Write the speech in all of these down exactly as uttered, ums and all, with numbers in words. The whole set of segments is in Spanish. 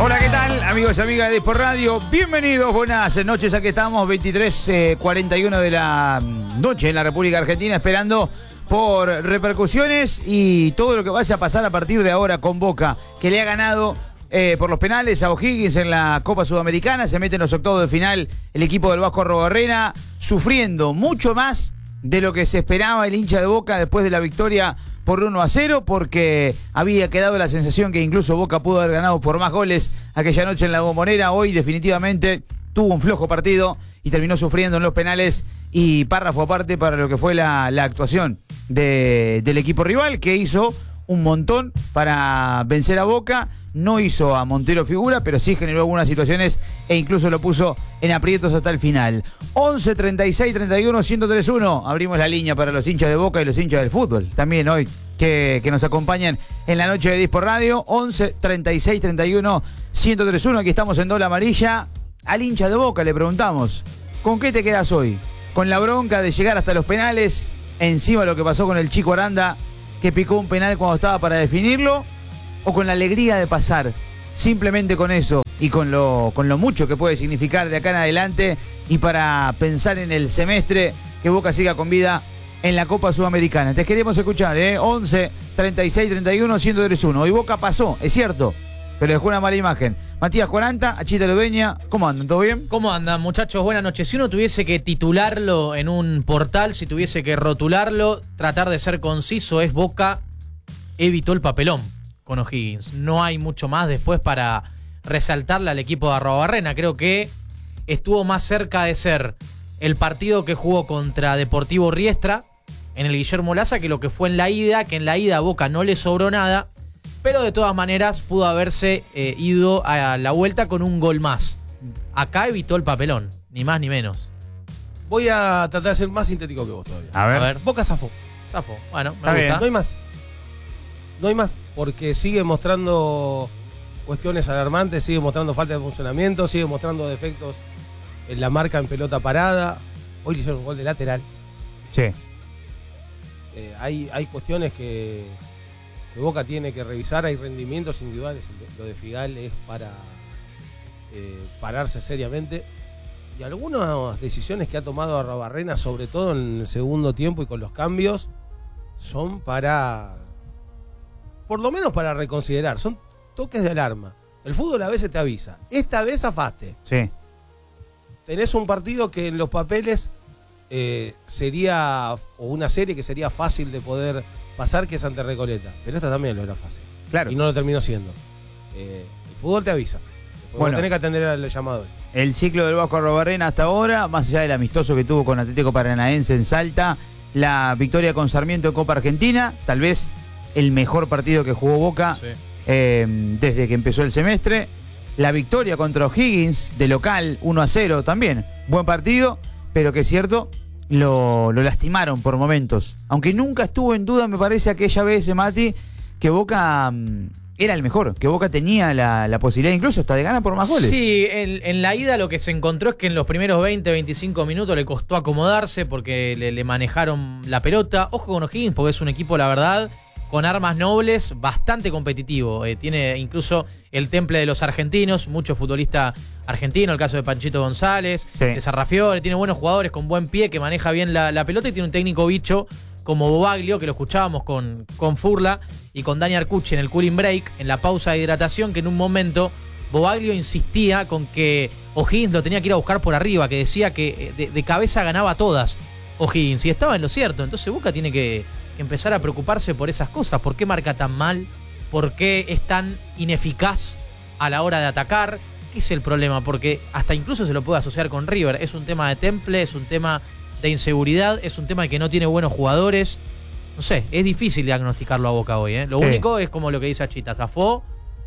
Hola, ¿qué tal, amigos y amigas de Desport Radio? Bienvenidos, buenas noches. Aquí estamos, veintitrés cuarenta y uno de la noche en la República Argentina, esperando por repercusiones y todo lo que vaya a pasar a partir de ahora con Boca, que le ha ganado eh, por los penales a O'Higgins en la Copa Sudamericana. Se mete en los octavos de final el equipo del Vasco Arrobarrena, sufriendo mucho más de lo que se esperaba el hincha de Boca después de la victoria por uno a cero, porque había quedado la sensación que incluso Boca pudo haber ganado por más goles aquella noche en la Bombonera. Hoy definitivamente tuvo un flojo partido y terminó sufriendo en los penales, y párrafo aparte para lo que fue la, la actuación de, del equipo rival, que hizo un montón para vencer a Boca. No hizo a Montero figura, pero sí generó algunas situaciones e incluso lo puso en aprietos hasta el final. once, treinta y seis, treinta y uno, ciento tres uno. Abrimos la línea para los hinchas de Boca y los hinchas del fútbol también hoy, que, que nos acompañan en la noche de Desport Radio. once, treinta y seis, treinta y uno, ciento tres uno. Aquí estamos en Doble Amarilla. Al hincha de Boca le preguntamos, ¿con qué te quedas hoy? ¿Con la bronca de llegar hasta los penales? Encima lo que pasó con el Chico Aranda, que picó un penal cuando estaba para definirlo, o con la alegría de pasar, simplemente con eso y con lo, con lo mucho que puede significar de acá en adelante, y para pensar en el semestre, que Boca siga con vida en la Copa Sudamericana. Te queremos escuchar, ¿eh? once, treinta y seis, treinta y uno, ciento tres uno. Hoy Boca pasó, es cierto, pero dejó una mala imagen. Matías cuarenta, Achita Lubeña, ¿cómo andan? ¿Todo bien? ¿Cómo andan, muchachos? Buenas noches. Si uno tuviese que titularlo en un portal, si tuviese que rotularlo, tratar de ser conciso, es Boca evitó el papelón con O'Higgins. No hay mucho más después para resaltarle al equipo de Arrobarrena. Creo que estuvo más cerca de ser el partido que jugó contra Deportivo Riestra en el Guillermo Laza que lo que fue en la ida, que en la ida a Boca no le sobró nada, pero de todas maneras pudo haberse eh, ido a la vuelta con un gol más. Acá evitó el papelón, ni más ni menos. Voy a tratar de ser más sintético que vos todavía. A ver. A ver. Boca zafó. Zafo. Bueno, me Está gusta. bien. No hay más. No hay más, porque sigue mostrando cuestiones alarmantes, sigue mostrando falta de funcionamiento, sigue mostrando defectos en la marca en pelota parada. Hoy le hicieron un gol de lateral. Sí. Eh, hay, hay cuestiones que, que Boca tiene que revisar, hay rendimientos individuales. Lo de Figal es para eh, pararse seriamente. Y algunas decisiones que ha tomado Arrobarrena, sobre todo en el segundo tiempo y con los cambios, son para... por lo menos para reconsiderar, son toques de alarma. El fútbol a veces te avisa. Esta vez zafaste. Sí. Tenés un partido que en los papeles eh, sería, o una serie que sería fácil de poder pasar, que es ante Recoleta. Pero esta también lo era fácil. Claro. Y no lo terminó siendo. Eh, el fútbol te avisa. Bueno, tenés que atender al llamado ese. El ciclo del Vasco Arrobarrena hasta ahora, más allá del amistoso que tuvo con Atlético Paranaense en Salta, la victoria con Sarmiento en Copa Argentina, tal vez el mejor partido que jugó Boca Sí. eh, desde que empezó el semestre. La victoria contra O'Higgins de local uno a cero también, buen partido, pero que es cierto, lo, lo lastimaron por momentos, aunque nunca estuvo en duda, me parece, aquella vez, Mati, que Boca mm, era el mejor, que Boca tenía la, la posibilidad incluso hasta de ganar por más goles. Sí, en, en la ida lo que se encontró es que en los primeros veinte, veinticinco minutos le costó acomodarse porque le, le manejaron la pelota. Ojo con O'Higgins porque es un equipo, la verdad, con armas nobles, bastante competitivo. Eh, tiene incluso el temple de los argentinos, mucho futbolista argentino, el caso de Panchito González, Sí. de Sarrafiore, tiene buenos jugadores con buen pie, que maneja bien la, la pelota, y tiene un técnico bicho como Bobaglio, que lo escuchábamos con, con Furla y con Dani Arcucci en el cooling break, en la pausa de hidratación, que en un momento Bobaglio insistía con que O'Higgins lo tenía que ir a buscar por arriba, que decía que de, de cabeza ganaba todas O'Higgins, y estaba en lo cierto. Entonces Boca tiene que, que empezar a preocuparse por esas cosas. ¿Por qué marca tan mal? ¿Por qué es tan ineficaz a la hora de atacar? ¿Qué es el problema? Porque hasta incluso se lo puede asociar con River. Es un tema de temple, es un tema de inseguridad, es un tema de que no tiene buenos jugadores. No sé, es difícil diagnosticarlo a Boca hoy, ¿eh? Lo Sí. único es como lo que dice Achita, zafó,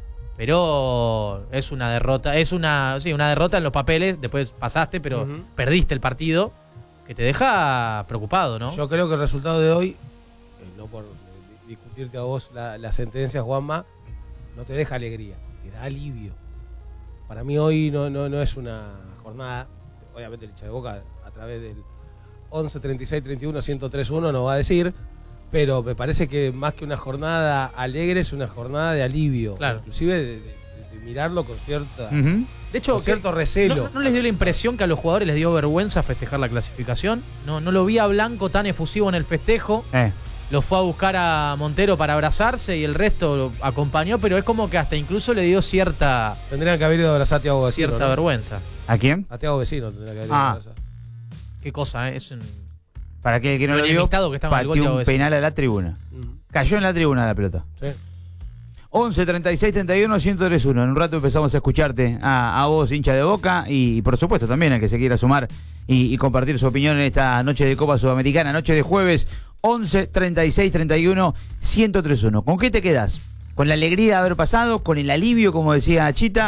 pero es una derrota, es una, sí, una derrota en los papeles, después pasaste, pero Uh-huh. perdiste el partido, que te deja preocupado, ¿no? Yo creo que el resultado de hoy, eh, no por discutirte a vos la, la sentencia, Juanma, no te deja alegría, te da alivio. Para mí hoy no, no, no es una jornada, obviamente el hincha de Boca a través del once, treinta y seis, treinta y uno, ciento tres uno nos va a decir, pero me parece que más que una jornada alegre es una jornada de alivio, Claro. inclusive de, de, de mirarlo con cierta Uh-huh. De hecho, con cierto que- recelo. ¿no, ¿no les dio la impresión que a los jugadores les dio vergüenza festejar la clasificación? No, no lo vi a Blanco tan efusivo en el festejo. Eh. Lo fue a buscar a Montero para abrazarse y el resto lo acompañó, pero es como que hasta incluso le dio cierta, Tendrían que haber ido a abrazar a Thiago Vecino. cierta ¿no? vergüenza. ¿A quién? A Thiago Vecino tendría que haber ido Ah. a abrazar. Qué cosa, ¿eh? Es un... Para aquel que no Lo lo vio, enemistado que estaba en el gol pateó de un Obeso. penal a la tribuna. Ujú. Cayó en la tribuna la pelota. Sí. once, treinta y seis, treinta y uno, ciento tres uno. En un rato empezamos a escucharte a, a vos, hincha de Boca, y, y por supuesto también al que se quiera sumar y, y compartir su opinión en esta noche de Copa Sudamericana, noche de jueves, once, treinta y seis, treinta y uno, ciento tres uno. ¿Con qué te quedás? ¿Con la alegría de haber pasado? ¿Con el alivio, como decía Chita?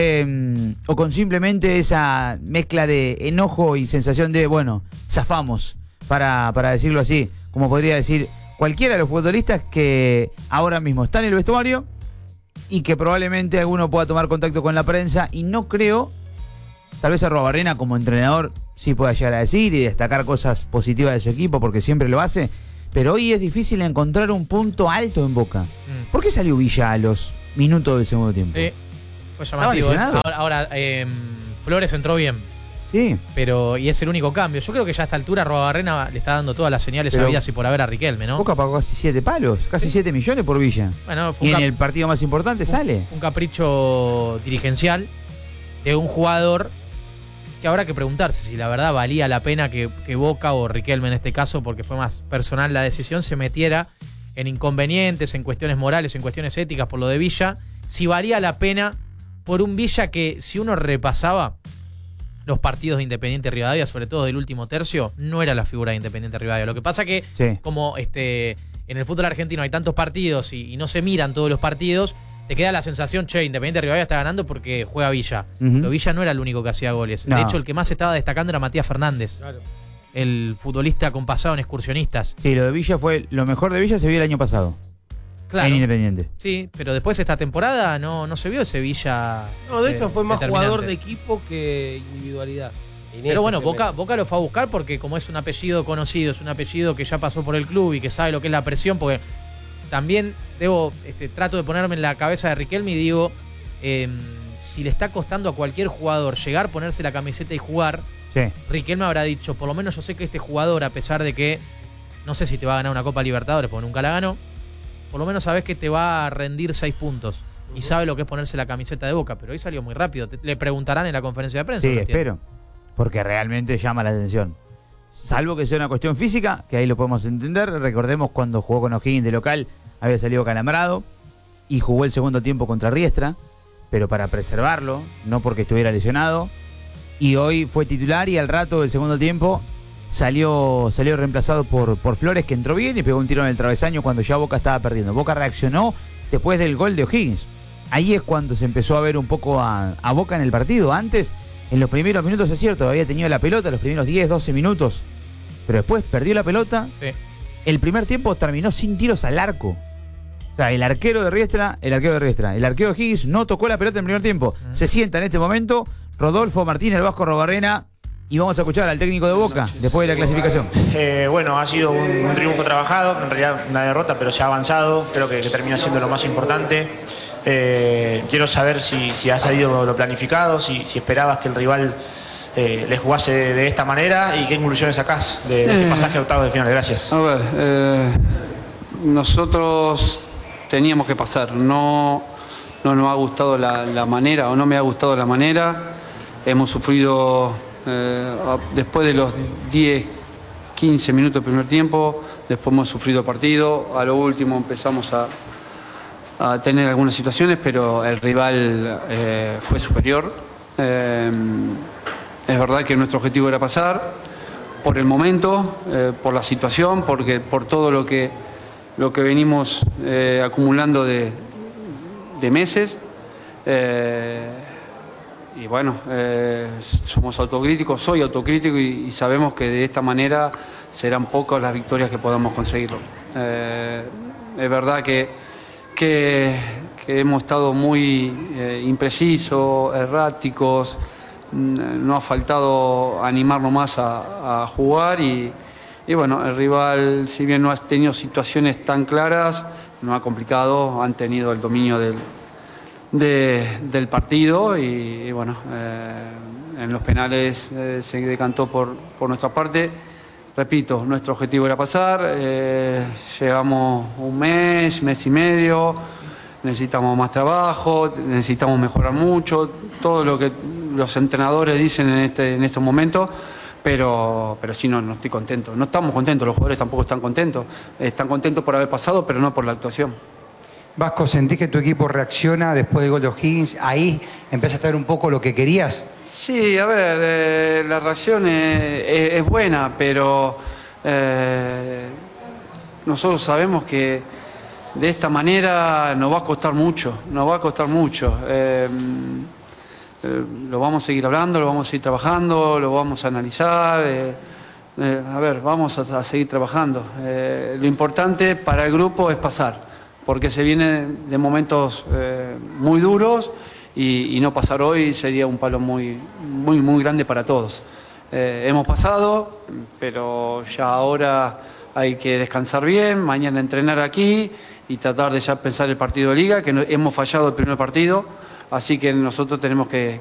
Eh, ¿O con simplemente esa mezcla de enojo y sensación de, bueno, zafamos, para, para decirlo así, como podría decir cualquiera de los futbolistas que ahora mismo está en el vestuario y que probablemente alguno pueda tomar contacto con la prensa, y no creo, tal vez Arruabarrena como entrenador sí pueda llegar a decir y destacar cosas positivas de su equipo porque siempre lo hace, pero hoy es difícil encontrar un punto alto en Boca. Mm. ¿Por qué salió Villa a los minutos del segundo tiempo? Sí, fue llamativo. eso. lesionado? Ahora, ahora eh, Flores entró bien, Sí, pero y es el único cambio. Yo creo que ya a esta altura Arruabarrena le está dando todas las señales Pero- sabidas y por haber a Riquelme, ¿no? Boca pagó casi siete palos, casi Sí. siete millones por Villa. Bueno, fue Y un, en cap- el partido más importante fue un- sale. fue un capricho dirigencial de un jugador que habrá que preguntarse si la verdad valía la pena que, que Boca o Riquelme en este caso, porque fue más personal la decisión, se metiera en inconvenientes, en cuestiones morales, en cuestiones éticas por lo de Villa, si valía la pena por un Villa que, si uno repasaba los partidos de Independiente Rivadavia, sobre todo del último tercio, no era la figura de Independiente Rivadavia. Lo que pasa que, Sí. como este en el fútbol argentino hay tantos partidos y, y no se miran todos los partidos, te queda la sensación, che, Independiente Rivadavia está ganando porque juega Villa. Ujú. Pero Villa no era el único que hacía goles. No. De hecho, el que más estaba destacando era Matías Fernández, Claro. el futbolista con pasado en excursionistas. Sí, lo de Villa fue, lo mejor de Villa se vio el año pasado, Claro. en Independiente. Sí, pero después esta temporada no, no se vio ese Villa. No, de eh, hecho fue más determinante. jugador de equipo que individualidad. En este Pero bueno, segmento. Boca, Boca lo fue a buscar porque como es un apellido conocido, es un apellido que ya pasó por el club y que sabe lo que es la presión, porque también debo, este, trato de ponerme en la cabeza de Riquelme y digo, eh, si le está costando a cualquier jugador llegar, ponerse la camiseta y jugar, Sí. Riquelme habrá dicho, por lo menos yo sé que este jugador, a pesar de que no sé si te va a ganar una Copa Libertadores, porque nunca la ganó, por lo menos sabes que te va a rendir seis puntos. Y sabe lo que es ponerse la camiseta de Boca, pero hoy salió muy rápido. Te- le preguntarán en la conferencia de prensa. Sí, no entiendo. espero. Porque realmente llama la atención. Salvo que sea una cuestión física, que ahí lo podemos entender. Recordemos cuando jugó con O'Higgins de local, había salido calambrado y jugó el segundo tiempo contra Riestra, pero para preservarlo, no porque estuviera lesionado. Y hoy fue titular y al rato del segundo tiempo salió, salió reemplazado por, por Flores, que entró bien y pegó un tiro en el travesaño cuando ya Boca estaba perdiendo. Boca reaccionó después del gol de O'Higgins. Ahí es cuando se empezó a ver un poco a, a Boca en el partido. Antes, en los primeros minutos, es cierto, había tenido la pelota, los primeros diez, doce minutos. Pero después perdió la pelota. Sí. El primer tiempo terminó sin tiros al arco. O sea, el arquero de Riestra, el arquero de Riestra, el arquero de Higgins no tocó la pelota en el primer tiempo. Mm. Se sienta en este momento Rodolfo Martínez, el Vasco Arruabarrena, y vamos a escuchar al técnico de Boca después de la clasificación. Eh, bueno, ha sido un, un triunfo trabajado, en realidad una derrota, pero se ha avanzado, creo que, que termina siendo lo más importante. Eh, quiero saber si, si ha salido lo planificado, si, si esperabas que el rival eh, le jugase de, de esta manera y qué conclusiones sacás de, de este Eh. pasaje a octavos de final. Gracias. A ver, eh, nosotros teníamos que pasar, no, no nos ha gustado la, la manera o no me ha gustado la manera, hemos sufrido eh, a- después de los diez, quince minutos del primer tiempo, después hemos sufrido partido, a lo último empezamos a, a tener algunas situaciones, pero el rival eh, fue superior. Eh, es verdad que nuestro objetivo era pasar, por el momento, eh, por la situación, porque por todo lo que, lo que venimos eh, acumulando de, de meses. Eh, y bueno, eh, somos autocríticos, soy autocrítico y, y sabemos que de esta manera serán pocas las victorias que podamos conseguirlo. Eh, es verdad que, que, que hemos estado muy eh, imprecisos, erráticos. No ha faltado animarnos más a, a jugar y, y bueno, el rival, si bien no ha tenido situaciones tan claras, no ha complicado, han tenido el dominio del, de, del partido y, y bueno, eh, en los penales eh, se decantó por, por nuestra parte. Repito, nuestro objetivo era pasar, eh, llevamos un mes, mes y medio, necesitamos más trabajo, necesitamos mejorar mucho, todo lo que los entrenadores dicen en, este, en estos momentos, pero, pero sí, no, no estoy contento. No estamos contentos, los jugadores tampoco están contentos. Están contentos por haber pasado, pero no por la actuación. Vasco, ¿sentís que tu equipo reacciona después del gol de O'Higgins? ¿Ahí empezaste a ver un poco lo que querías? Sí, a ver, eh, la reacción es, es, es buena, pero eh, nosotros sabemos que de esta manera nos va a costar mucho, nos va a costar mucho. Eh, eh, lo vamos a seguir hablando, lo vamos a seguir trabajando, lo vamos a analizar. Eh, eh, a ver, vamos a, a seguir trabajando. Eh, lo importante para el grupo es pasar, porque se viene de momentos eh, muy duros y, y no pasar hoy sería un palo muy, muy, muy grande para todos. Eh, hemos pasado, pero ya ahora hay que descansar bien, mañana entrenar aquí y tratar de ya pensar el partido de Liga, que no, hemos fallado el primer partido, así que nosotros tenemos que,